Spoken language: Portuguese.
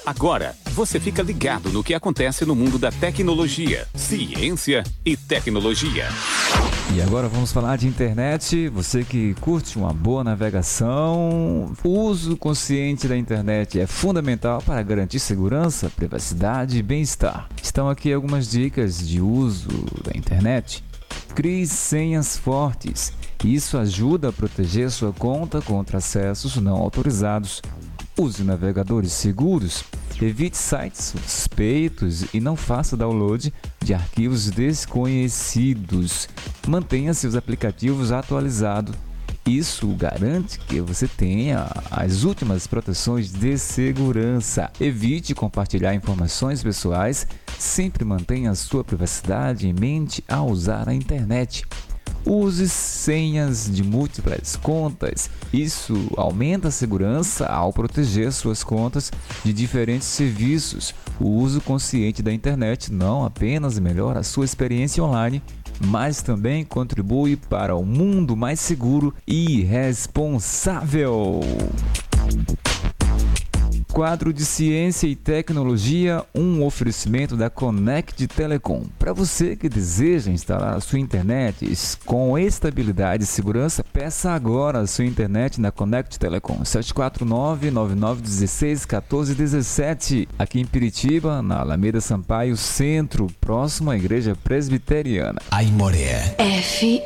Agora, você fica ligado no que acontece no mundo da tecnologia, ciência e tecnologia. E agora vamos falar de internet. Você que curte uma boa navegação, o uso consciente da internet é fundamental para garantir segurança, privacidade e bem-estar. Estão aqui algumas dicas de uso da internet. Crie senhas fortes. Isso ajuda a proteger sua conta contra acessos não autorizados. Use navegadores seguros. Evite sites suspeitos e não faça download de arquivos desconhecidos. Mantenha seus aplicativos atualizados. Isso garante que você tenha as últimas proteções de segurança. Evite compartilhar informações pessoais. Sempre mantenha a sua privacidade em mente ao usar a internet. Use senhas de múltiplas contas. Isso aumenta a segurança ao proteger suas contas de diferentes serviços. O uso consciente da internet não apenas melhora a sua experiência online, mas também contribui para um mundo mais seguro e responsável. Quadro de ciência e tecnologia, um oferecimento da Connect Telecom. Para você que deseja instalar a sua internet com estabilidade e segurança, peça agora a sua internet na Connect Telecom. 749-9916-1417. Aqui em Piritiba, na Alameda Sampaio Centro, próximo à Igreja Presbiteriana. Aimoré.